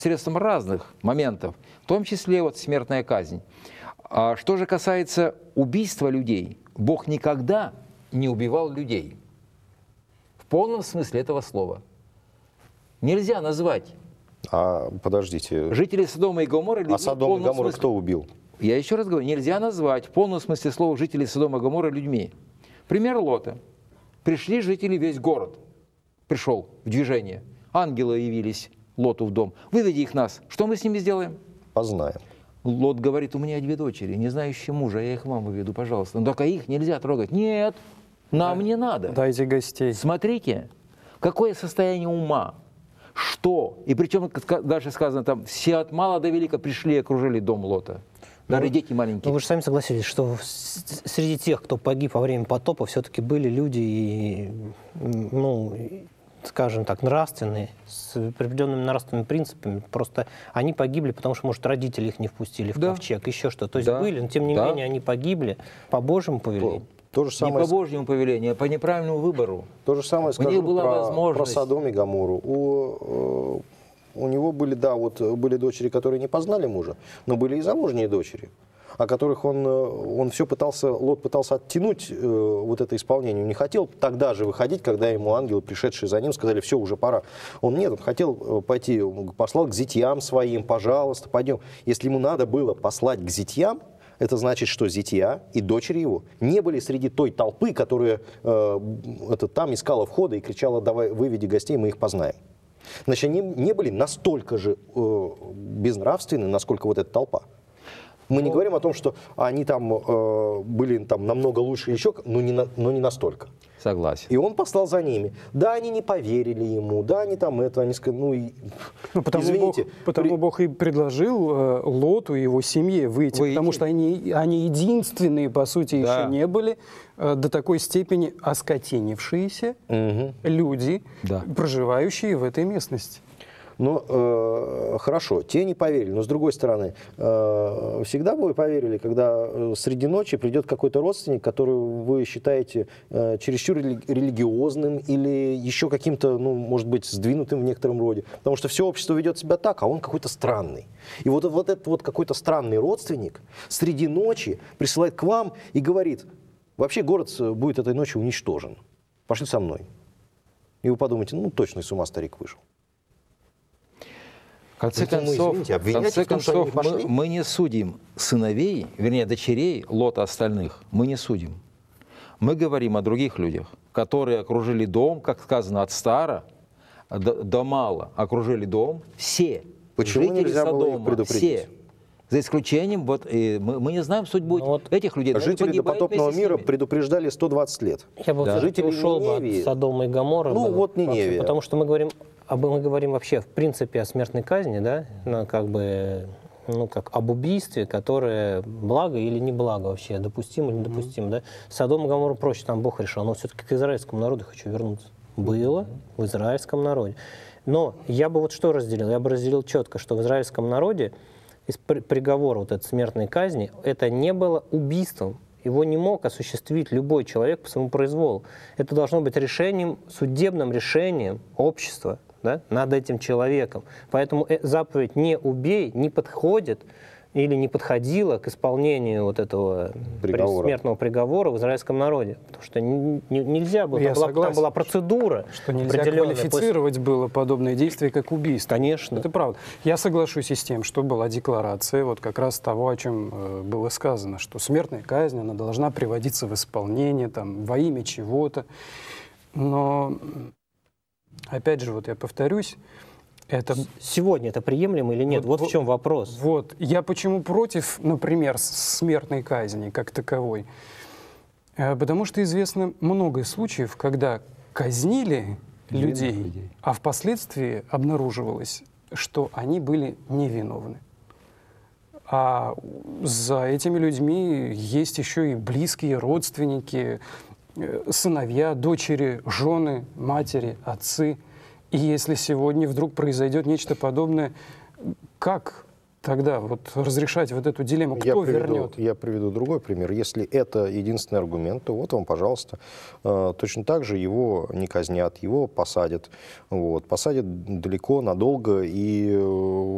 средством разных моментов, в том числе вот смертная казнь. А что же касается убийства людей, Бог никогда не убивал людей. В полном смысле этого слова. Нельзя назвать Подождите. жителей Содома и Гоморры людьми. А Содом и Гоморру кто убил? Я еще раз говорю, нельзя назвать в полном смысле слова жителей Содома и Гоморры людьми. Пример Лота. Пришли жители, весь город пришел в движение. Ангелы явились Лоту в дом. Выведи их нас. Что мы с ними сделаем? Познаем. Лот говорит, у меня 2 дочери, не знающие мужа, я их вам выведу, пожалуйста. Но только их нельзя трогать. Нет, нам не надо. Дайте гостей. Смотрите, какое состояние ума, что, и причем дальше сказано, там, все от мала до велика пришли и окружили дом Лота. Даже дети маленькие. Но вы же сами согласились, что среди тех, кто погиб во время потопа, все-таки были люди, ну, скажем так, нравственные, с определенными нравственными принципами. Просто они погибли, потому что, может, родители их не впустили в ковчег, еще что. То есть были, но тем не менее они погибли по Божьему повелению. То же самое, не по Божьему повелению, а по неправильному выбору. То же самое скажу про возможность. Содом и Гоморру. У него были, да, вот были дочери, которые не познали мужа, но были и замужние дочери, о которых Лот пытался оттянуть вот это исполнение. Он не хотел тогда же выходить, когда ему ангелы, пришедшие за ним, сказали, все, уже пора. Он хотел пойти, послал к зятьям своим, пожалуйста, пойдем. Если ему надо было послать к зятьям, это значит, что зятья и дочери его не были среди той толпы, которая там искала входа и кричала, давай, выведи гостей, мы их познаем. Значит, они не были настолько же безнравственны, насколько вот эта толпа. Мы не говорим о том, что они там были там намного лучше еще, но не настолько. Согласен. И он послал за ними. Да, они не поверили ему, да, они там это, они сказали, извините. Потому Бог и предложил Лоту и его семье выйти, потому что они единственные, по сути, еще не были до такой степени оскотинившиеся люди, проживающие в этой местности. Ну, хорошо, те не поверили, но с другой стороны, всегда бы вы поверили, когда среди ночи придет какой-то родственник, которого вы считаете чересчур религиозным или еще каким-то, ну, может быть, сдвинутым в некотором роде, потому что все общество ведет себя так, а он какой-то странный. И вот этот вот какой-то странный родственник среди ночи присылает к вам и говорит, вообще город будет этой ночью уничтожен, пошли со мной. И вы подумаете, ну, точно из ума старик вышел. В конце концов, мы не судим сыновей, вернее, дочерей Лота остальных, мы не судим. Мы говорим о других людях, которые окружили дом, как сказано, от стара до мала окружили дом, все жители Содома, все. За исключением, мы не знаем судьбу этих людей. Жители допотопного мира предупреждали 120 лет. Я бы все-таки ушел от Содома и Гоморры. Ну, вот Ниневия. Потому что мы говорим вообще, в принципе, о смертной казни, да, как бы, ну, как об убийстве, которое благо или не благо вообще, допустимо или недопустимо, да. Содом и Гоморру проще, там Бог решил, но все-таки к израильскому народу хочу вернуться. Было в израильском народе. Но я бы вот что разделил? Я бы разделил четко, что в израильском народе из приговора вот этой смертной казни это не было убийством. Его не мог осуществить любой человек по своему произволу. Это должно быть решением, судебным решением общества, да, над этим человеком. Поэтому заповедь «не убей» не подходит или не подходила к исполнению вот этого смертного приговора в израильском народе. Потому что нельзя было, там была процедура. Что нельзя квалифицировать было подобное действие как убийство. Конечно. Это правда. Я соглашусь и с тем, что была декларация вот как раз того, о чем было сказано, что смертная казнь, она должна приводиться в исполнение там, во имя чего-то. Но, опять же, вот я повторюсь, сегодня это приемлемо или нет? Вот в чем вопрос. Вот. Я почему против, например, смертной казни как таковой? Потому что известно много случаев, когда казнили людей, а впоследствии обнаруживалось, что они были невиновны. А за этими людьми есть еще и близкие родственники, сыновья, дочери, жены, матери, отцы. И если сегодня вдруг произойдет нечто подобное, как тогда вот разрешать вот эту дилемму? Кто вернет? Я приведу другой пример. Если это единственный аргумент, то вот вам, пожалуйста. Точно так же его не казнят, его посадят. Вот, посадят далеко, надолго, и